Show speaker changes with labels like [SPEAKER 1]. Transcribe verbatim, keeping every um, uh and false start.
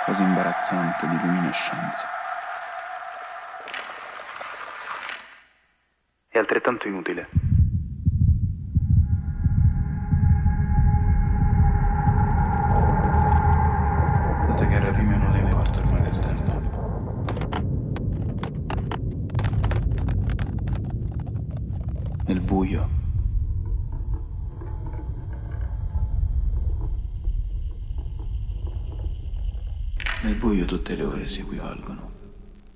[SPEAKER 1] quasi imbarazzante di luminescenza. È altrettanto inutile. Date che prima non le importa ormai del tempo. Nel buio. Nel buio tutte le ore si equivalgono.